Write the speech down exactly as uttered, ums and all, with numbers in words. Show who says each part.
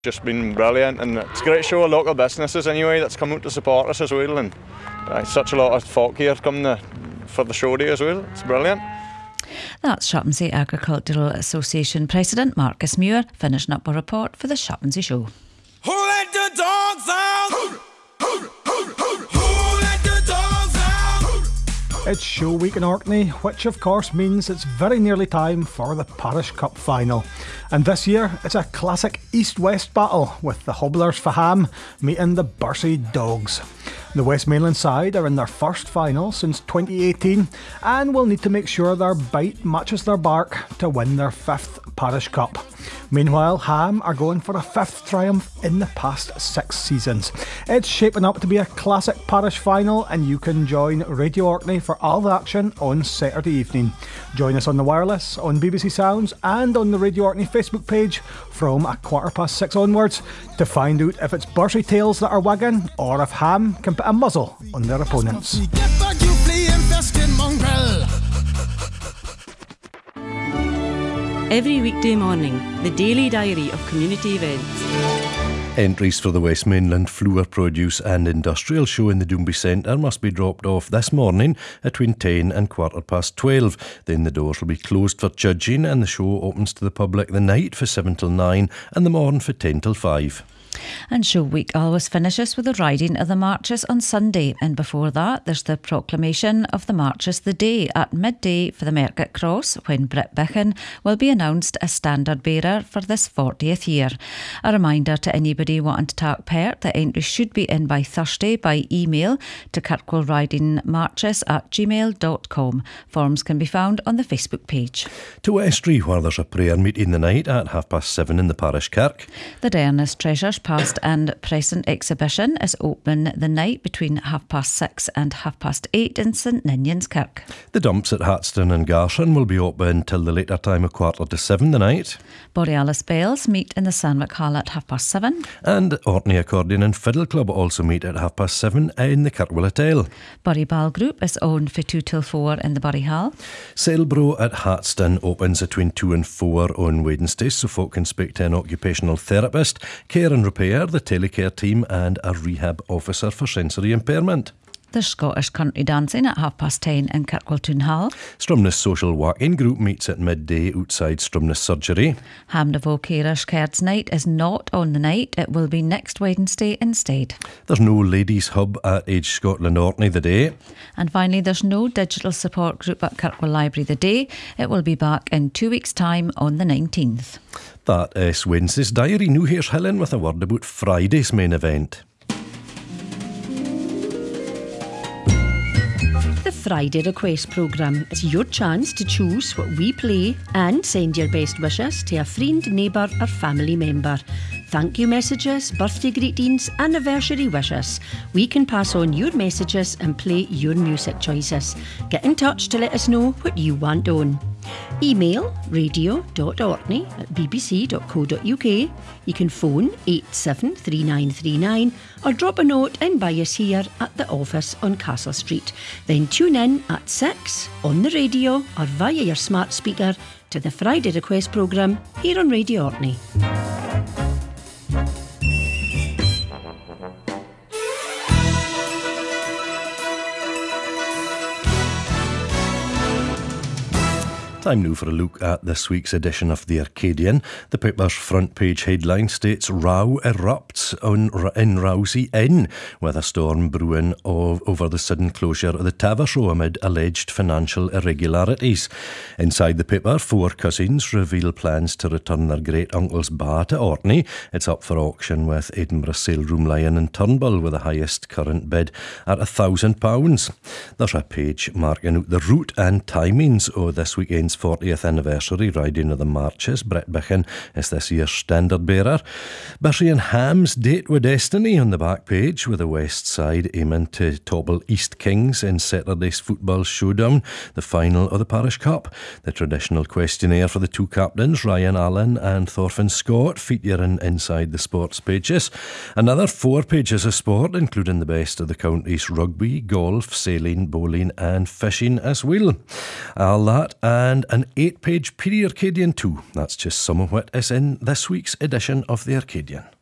Speaker 1: Just been brilliant, and it's great to show local businesses anyway that's come out to support us as well, and uh, such a lot of folk here come to, for the show day as well. It's brilliant.
Speaker 2: That's Shopmansey Agricultural Association President Marcus Muir finishing up a report for the Shopmansey Show.
Speaker 3: Who let the dogs out? Who, who, who, who, who let the dogs out?
Speaker 4: It's show week in Orkney, which of course means it's very nearly time for the Parish Cup final. And this year, it's a classic east-west battle with the Hobblers Faham meeting the Bursey Dogs. The Westmoreland side are in their first final since twenty eighteen and will need to make sure their bite matches their bark to win their fifth Parish Cup. Meanwhile, Ham are going for a fifth triumph in the past six seasons. It's shaping up to be a classic parish final, and you can join Radio Orkney for all the action on Saturday evening. Join us on the wireless, on B B C Sounds and on the Radio Orkney Facebook page from a quarter past six onwards to find out if it's Bursey tails that are wagging or if Ham can put a muzzle on their opponents.
Speaker 5: Every weekday morning, the daily diary of community events.
Speaker 6: Entries for the Westmoreland Flour Produce and Industrial Show in the Doomby Centre must be dropped off this morning between ten and quarter past twelve. Then the doors will be closed for judging, and the show opens to the public the night for seven till nine and the morn for ten till five.
Speaker 2: And show week always finishes with the riding of the marches on Sunday, and before that there's the proclamation of the marches the day at midday for the Market Cross, when Britt Bichen will be announced as standard bearer for this fortieth year. A reminder to anybody wanting to take part that entries should be in by Thursday by email to kirkwillridingmarches at gmail dot com. Forms can be found on the Facebook page.
Speaker 6: To Westry, where there's a prayer meeting the night at half past seven in the parish kirk.
Speaker 2: The Derness Treasures Past and Present exhibition is open the night between half past six and half past eight in St Ninian's Kirk.
Speaker 6: The dumps at Hatston and Garshin will be open till the later time of quarter to seven the night.
Speaker 2: Borealis Bells meet in the Sandwick Hall at half past seven.
Speaker 6: And Orkney Accordion and Fiddle Club also meet at half past seven in the Kirkwell Hotel.
Speaker 2: Bury Ball Group is on for two till four in the Bury Hall.
Speaker 6: Sailbro at Hatston opens between two and four on Wednesdays, so folk can speak to an occupational therapist, care and repair, the telecare team and a rehab officer for sensory impairment.
Speaker 2: There's Scottish Country Dancing at half past ten in Kirkwell Town Hall.
Speaker 6: Stromness Social Working Group meets at midday outside Stromness Surgery.
Speaker 2: Hamnavoe Carers Cards Night is not on the night. It will be next Wednesday instead.
Speaker 6: There's no Ladies Hub at Age Scotland Orkney the day.
Speaker 2: And finally, there's no digital support group at Kirkwell Library the day. It will be back in two weeks' time on the nineteenth.
Speaker 6: That is Wednesday's diary. Now here's Helen with a word about Friday's main event.
Speaker 7: The Friday Request programme is your chance to choose what we play and send your best wishes to a friend, neighbour or family member. Thank you messages, birthday greetings, anniversary wishes. We can pass on your messages and play your music choices. Get in touch to let us know what you want on. Email radio dot orkney at b b c dot co dot u k. You can phone eight seven three nine three nine or drop a note in by us here at the office on Castle Street. Then tune in at six on the radio or via your smart speaker to the Friday Request programme here on Radio Orkney.
Speaker 6: Time now for a look at this week's edition of The Arcadian. The paper's front page headline states Row erupts on, in Rousey Inn, with a storm brewing of, over the sudden closure of the Tava Show amid alleged financial irregularities. Inside the paper, four cousins reveal plans to return their great-uncle's bar to Orkney. It's up for auction with Edinburgh Sale Room Lion and Turnbull with the highest current bid at one thousand pounds. There's a page marking out the route and timings of this weekend's fortieth anniversary riding of the marches. Britt Bichen is this year's standard bearer. Bursey and Ham's date with destiny on the back page, with the west side aiming to topple East Kings in Saturday's football showdown, the final of the Parish Cup. The traditional questionnaire for the two captains, Ryan Allen and Thorfinn Scott, featuring inside the sports pages. Another four pages of sport, including the best of the county's rugby, golf, sailing, bowling and fishing as well. All that and and an eight-page Piri Arcadian too. That's just some of what is in this week's edition of the Arcadian.